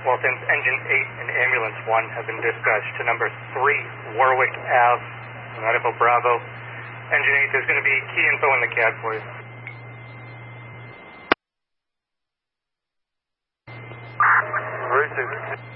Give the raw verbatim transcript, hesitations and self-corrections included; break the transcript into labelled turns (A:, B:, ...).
A: Well, since Engine eight and Ambulance one have been dispatched to number three Warwick Ave, Medical Bravo, Engine eight, there's going to be key info in the C A D for you.
B: Route two.